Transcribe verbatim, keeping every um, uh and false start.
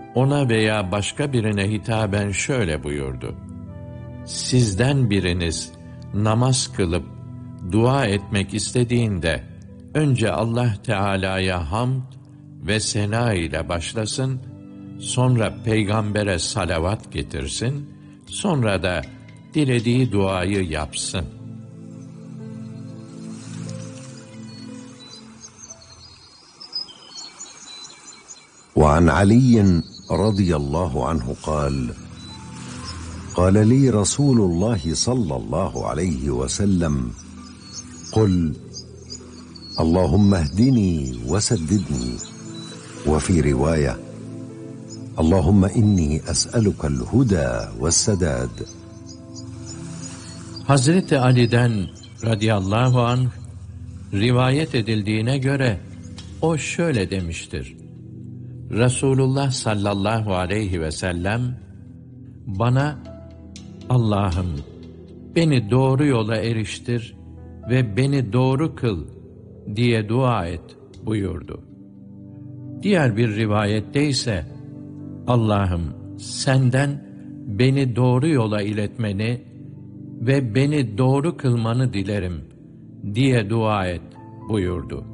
ona veya başka birine hitaben şöyle buyurdu: Sizden biriniz namaz kılıp dua etmek istediğinde önce Allah Teala'ya hamd ve sena ile başlasın, sonra peygambere salavat getirsin, sonra da dilediği duayı yapsın. وعن علي رضي الله عنه قال قال لي رسول الله صلى الله عليه وسلم قل اللهم اهدني وسددني وفي رواية اللهم إني أسألك الهدى والسداد. Hazreti Ali'den radıyallahu anh rivayet edildiğine göre o şöyle demiştir: Resulullah sallallahu aleyhi ve sellem bana Allah'ım beni doğru yola eriştir ve beni doğru kıl diye dua et buyurdu. Diğer bir rivayette ise Allah'ım senden beni doğru yola iletmeni ve beni doğru kılmanı dilerim diye dua et buyurdu.